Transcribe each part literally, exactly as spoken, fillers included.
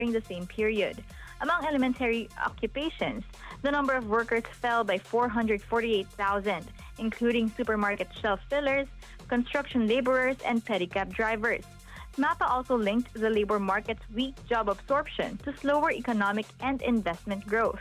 during the same period. Among elementary occupations, the number of workers fell by four hundred forty-eight thousand, including supermarket shelf fillers, construction laborers, and pedicab drivers. MAPA also linked the labor market's weak job absorption to slower economic and investment growth.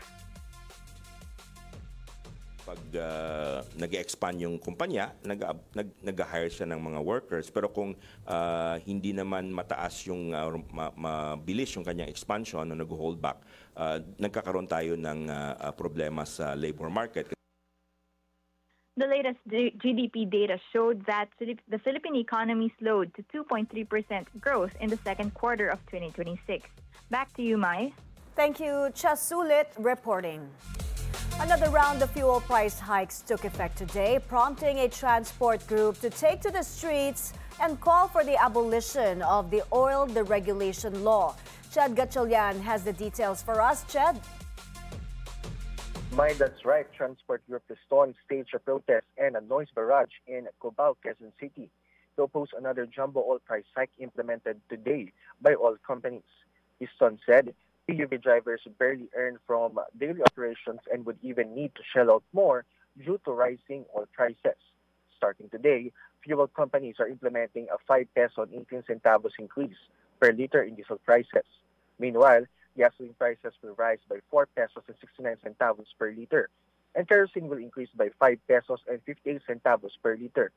Pag uh, nag-expand yung kumpanya, nag, nag, nag-hire siya ng mga workers. Pero kung uh, hindi naman mataas yung, uh, ma, mabilis yung kanyang expansion o nag-hold back, uh, nagkakaroon tayo ng uh, problema sa labor market. The latest G D P data showed that the Philippine economy slowed to two point three percent growth in the second quarter of twenty twenty-six. Back to you, Mai. Thank you, Chasulit, reporting. Another round of fuel price hikes took effect today, prompting a transport group to take to the streets and call for the abolition of the oil deregulation law. Ched Gatchalian has the details for us. Ched? My, that's right. Transport Group Liston staged a protest and a noise barrage in Cubao, Quezon City to oppose another jumbo oil price hike implemented today by oil companies. Liston said P U V drivers barely earn from daily operations and would even need to shell out more due to rising oil prices. Starting today, fuel companies are implementing a five peso and eighteen centavos increase per liter in diesel prices. Meanwhile, gasoline prices will rise by four pesos and sixty-nine centavos per liter, and kerosene will increase by five pesos and fifty-eight centavos per liter.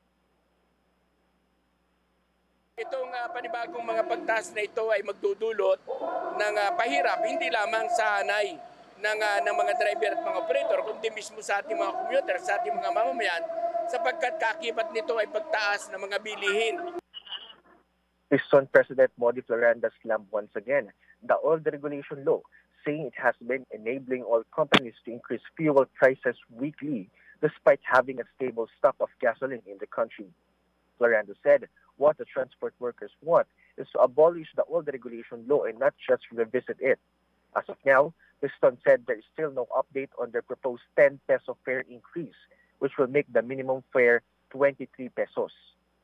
Itong uh, panibagong mga pagtaas na ito ay magdudulot ng uh, pahirap hindi lamang sa hanay ng, uh, ng mga driver at mga operator, kundi mismo sa ating mga commuter, sa ating mga mamamayan, sapagkat kakibat nito ay pagtaas ng mga bilihin. Liston President Modi Floranda slammed once again the oil deregulation law, saying it has been enabling oil companies to increase fuel prices weekly despite having a stable stock of gasoline in the country. Floranda said what the transport workers want is to abolish the oil deregulation law and not just revisit it. As of now, Liston said there is still no update on their proposed ten peso fare increase, which will make the minimum fare twenty-three pesos.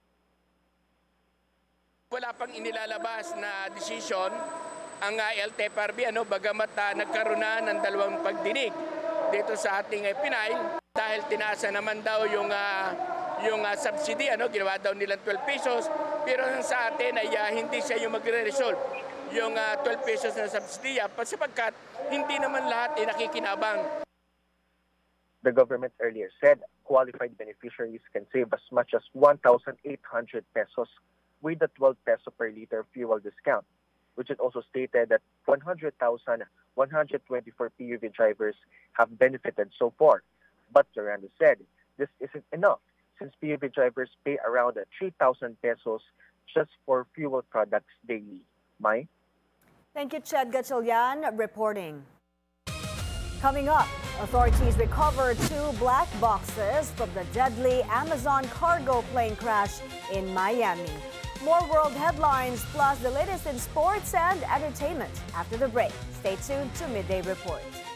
Wala pang inilalabas na desisyon ang uh, L T F R B, ano, bagamat uh, nagkaroon na ng dalawang pagdinig dito sa ating uh, Pinay dahil tinaasa naman daw yung, uh, yung uh, subsidy, ano, ginawa daw nilang twelve pesos, pero sa atin ay uh, hindi siya yung magre-resolve yung uh, twelve pesos na subsidy sapagkat hindi naman lahat ay nakikinabang. The government earlier said qualified beneficiaries can save as much as one thousand eight hundred pesos with the twelve peso per liter fuel discount, which it also stated that one hundred thousand one hundred twenty-four P U V drivers have benefited so far. But Floranda said this isn't enough since P U V drivers pay around three thousand pesos just for fuel products daily. Mai? Thank you, Ched Gatchalian, reporting. Coming up, authorities recovered two black boxes from the deadly Amazon cargo plane crash in Miami. More world headlines plus the latest in sports and entertainment after the break. Stay tuned to Midday Report.